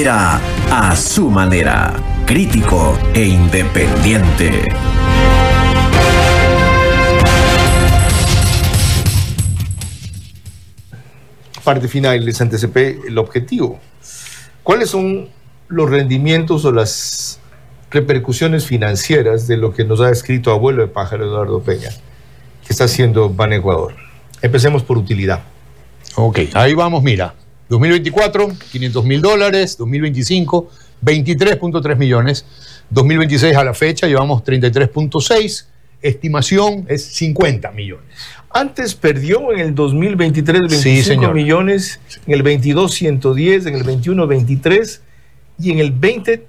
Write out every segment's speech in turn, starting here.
opera a su manera, crítico e independiente. Parte final de Santa CP, el objetivo. ¿Cuáles son los rendimientos o las repercusiones financieras de lo que nos ha escrito abuelo de pájaro Eduardo Peña, que está haciendo Banecuador? Empecemos por utilidad. Ok, ahí vamos, mira. 2024, $500,000. 2025, 23.3 millones. 2026 a la fecha llevamos 33.6. Estimación es 50 millones. Antes perdió en el 2023 25 millones, en el 22 110, en el 21 23 y en el 20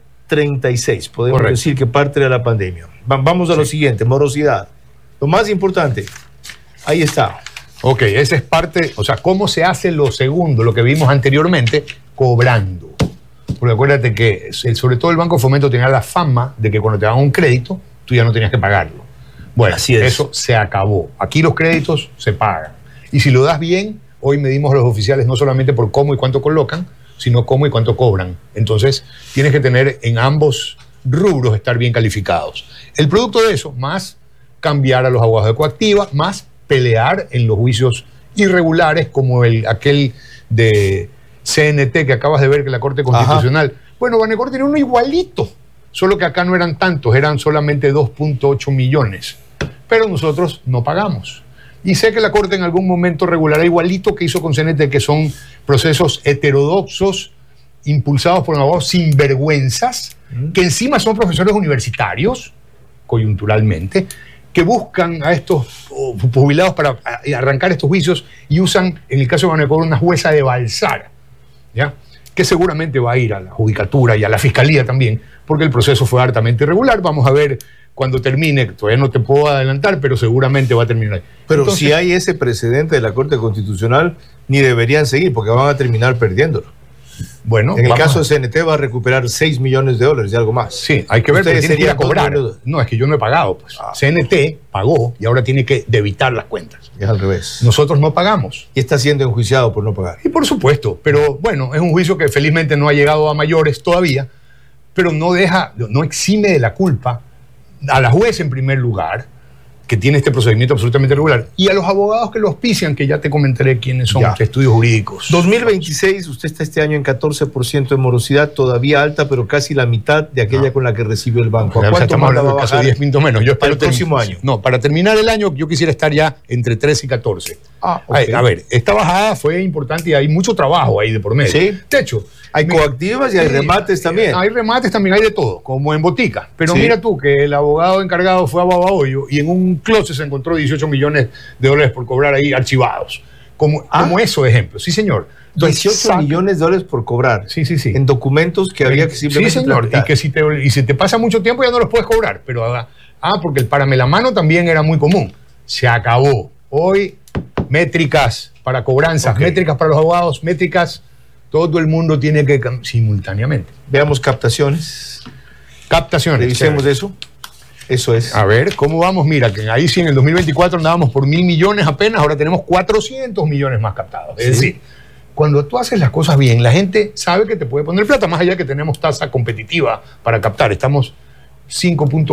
36. Podemos decir que parte de la pandemia. Vamos a lo siguiente, morosidad. Lo más importante, ahí está. Ok, esa es parte, o sea, cómo se hace lo segundo, lo que vimos anteriormente, cobrando. Porque acuérdate que sobre todo el Banco de Fomento tenía la fama de que cuando te daban un crédito, tú ya no tenías que pagarlo. Bueno, así es. Eso se acabó. Aquí los créditos se pagan. Y si lo das bien, hoy medimos a los oficiales no solamente por cómo y cuánto colocan, sino cómo y cuánto cobran. Entonces, tienes que tener en ambos rubros estar bien calificados. El producto de eso, más cambiar a los abogados de coactiva, más pelear en los juicios irregulares como aquel de CNT que acabas de ver que la Corte Constitucional. Ajá. Bueno, Banecor tiene uno igualito, solo que acá no eran tantos, eran solamente 2.8 millones. Pero nosotros no pagamos. Y sé que la Corte en algún momento regulará igualito que hizo con CNT, que son procesos heterodoxos, impulsados por abogados sinvergüenzas, que encima son profesores universitarios, coyunturalmente, que buscan a estos jubilados para arrancar estos juicios y usan, en el caso de Banecor, una jueza de Balsara, ¿ya? Que seguramente va a ir a la judicatura y a la fiscalía también, porque el proceso fue hartamente irregular. Vamos a ver cuando termine, todavía no te puedo adelantar, pero seguramente va a terminar ahí. Pero entonces, si hay ese precedente de la Corte Constitucional, ni deberían seguir, porque van a terminar perdiéndolo. Bueno, en el caso de CNT va a recuperar $6 millones y algo más. Sí, hay que ver, pero tiene que ir a cobrar. No, es que yo no he pagado. Pues. CNT pagó y ahora tiene que debitar las cuentas. Es al revés. Nosotros no pagamos. Y está siendo enjuiciado por no pagar. Y por supuesto, pero bueno, es un juicio que felizmente no ha llegado a mayores todavía, pero no exime de la culpa a la jueza en primer lugar, que tiene este procedimiento absolutamente regular, y a los abogados que lo auspician, que ya te comentaré quiénes son, estudios jurídicos. 2026, usted está este año en 14% de morosidad, todavía alta, pero casi la mitad de aquella con la que recibió el banco. ¿A cuánto más va a bajar? 10 puntos menos. Yo espero el próximo año. No, para terminar el año yo quisiera estar ya entre 13 y 14. Okay. A ver, esta bajada fue importante y hay mucho trabajo ahí de por medio. Sí. De hecho, hay coactivas y hay remates también. Hay remates también, hay de todo, como en botica. Pero mira tú que el abogado encargado fue a Babahoyo y en un closet se encontró $18 millones por cobrar ahí archivados. Como eso de ejemplo. Sí, señor. Entonces, $18 millones por cobrar. Sí. En documentos que había que simplemente. Sí, señor. Tramitar. Y que si te pasa mucho tiempo ya no los puedes cobrar. Pero porque el paramelamano también era muy común. Se acabó. Hoy, métricas para cobranzas, métricas para los abogados, métricas. Todo el mundo tiene que simultáneamente. Veamos captaciones. Revisemos eso. Eso es. A ver, ¿cómo vamos? Mira, que ahí sí en el 2024 andábamos por 1.000 millones apenas, ahora tenemos 400 millones más captados. Es decir, cuando tú haces las cosas bien, la gente sabe que te puede poner plata, más allá que tenemos tasa competitiva para captar. Estamos 5.8,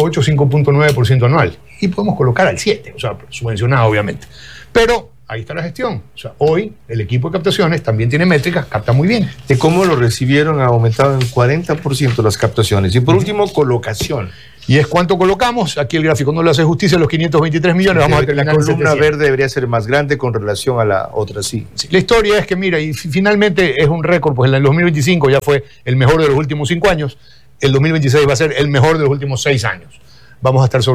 5.9% anual. Y podemos colocar al 7%, o sea, subvencionado obviamente. Pero ahí está la gestión. O sea, hoy el equipo de captaciones también tiene métricas, capta muy bien. De cómo lo recibieron ha aumentado en 40% las captaciones. Y por último, colocación. Y es cuánto colocamos. Aquí el gráfico no le hace justicia, los 523 millones. Vamos a terminar. La columna verde debería ser más grande con relación a la otra, sí. La historia es que, mira, y finalmente es un récord, pues en el 2025 ya fue el mejor de los últimos 5 años. El 2026 va a ser el mejor de los últimos 6 años. Vamos a estar sobre